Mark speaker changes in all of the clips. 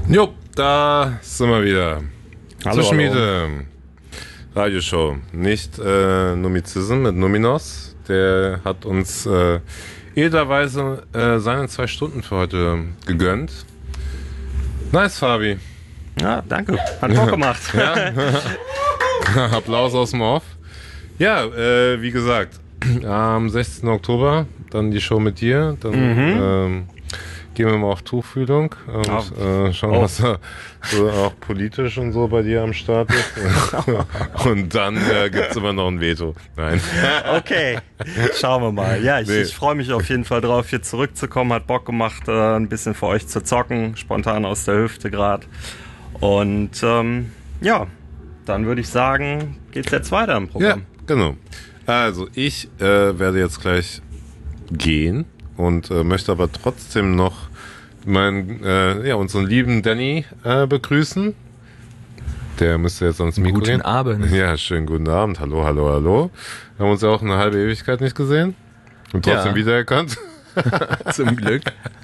Speaker 1: Jo, da sind wir wieder.
Speaker 2: Hallo,
Speaker 1: Zwischenmiete, Radioshow. Nicht Numizism mit Numinos. Der hat uns edlerweise seine 2 Stunden für heute gegönnt. Nice, Fabi.
Speaker 2: Ja, danke. Hat Bock gemacht.
Speaker 1: Ja. Applaus aus dem Off. Ja, wie gesagt, am 16. Oktober dann die Show mit dir. Dann gehen wir mal auf Tuchfühlung und schauen, was da so auch politisch und so bei dir am Start ist. Und dann gibt es immer noch ein Veto. Nein.
Speaker 2: Okay, schauen wir mal. Ja, ich freue mich auf jeden Fall drauf, hier zurückzukommen. Hat Bock gemacht, ein bisschen für euch zu zocken. Spontan aus der Hüfte gerade. Und ja, dann würde ich sagen, geht's jetzt weiter im Programm.
Speaker 1: Ja, genau. Also ich werde jetzt gleich gehen und möchte aber trotzdem noch unseren lieben Danny begrüßen. Der müsste jetzt ans Mikro gehen.
Speaker 3: Guten Abend.
Speaker 1: Ja, schönen guten Abend. Hallo, hallo, hallo. Wir haben uns ja auch eine halbe Ewigkeit nicht gesehen und trotzdem wiedererkannt.
Speaker 3: Zum Glück.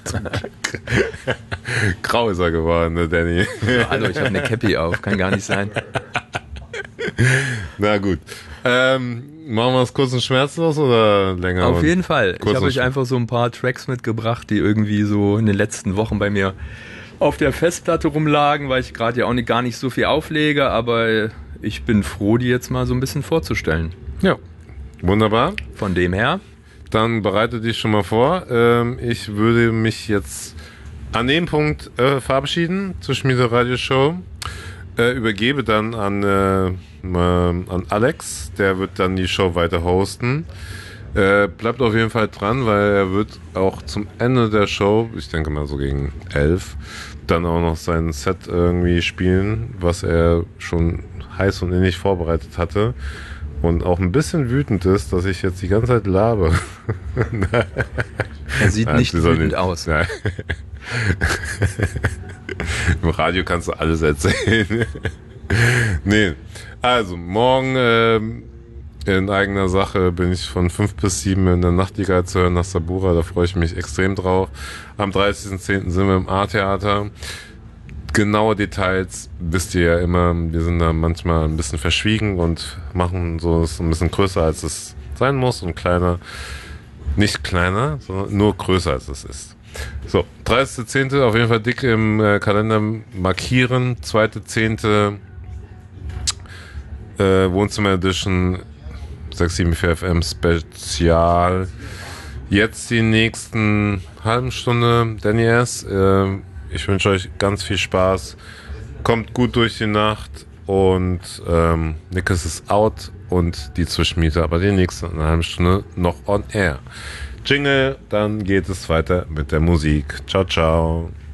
Speaker 1: Grau ist er geworden, ne, Danny.
Speaker 3: Hallo, ich habe eine Cappy auf, kann gar nicht sein.
Speaker 1: Na gut. Machen wir es kurz und schmerzlos oder länger?
Speaker 3: Auf jeden Fall. Ich habe euch
Speaker 1: und
Speaker 3: einfach so ein paar Tracks mitgebracht, die irgendwie so in den letzten Wochen bei mir auf der Festplatte rumlagen, weil ich gerade ja auch gar nicht so viel auflege, aber ich bin froh, die jetzt mal so ein bisschen vorzustellen.
Speaker 1: Ja, wunderbar.
Speaker 3: Von dem her.
Speaker 1: Dann bereite dich schon mal vor. Ich würde mich jetzt an dem Punkt verabschieden zur Schmiede Radioshow. Übergebe dann an Alex, der wird dann die Show weiter hosten. Bleibt auf jeden Fall dran, weil er wird auch zum Ende der Show, ich denke mal so gegen 11, dann auch noch sein Set irgendwie spielen, was er schon heiß und innig vorbereitet hatte. Und auch ein bisschen wütend ist, dass ich jetzt die ganze Zeit labe.
Speaker 3: Er sieht nicht wütend aus.
Speaker 1: Nein. Im Radio kannst du alles erzählen. Nee, also morgen in eigener Sache bin ich von 5 bis 7 in der Nachtigall zu hören nach Sabura. Da freue ich mich extrem drauf. Am 30.10. sind wir im A-Theater. Genaue Details wisst ihr ja immer. Wir sind da manchmal ein bisschen verschwiegen und machen so ein bisschen größer, als es sein muss und kleiner. Nicht kleiner, sondern nur größer, als es ist. So, 30.10. auf jeden Fall dick im Kalender markieren. 2.10. Wohnzimmer Edition 674 FM Spezial. Jetzt die nächsten halben Stunde Danny S. Ich wünsche euch ganz viel Spaß. Kommt gut durch die Nacht und Nickes ist out und die Zwischenmiete, aber die nächste halbe Stunde noch on air. Jingle, dann geht es weiter mit der Musik. Ciao, ciao.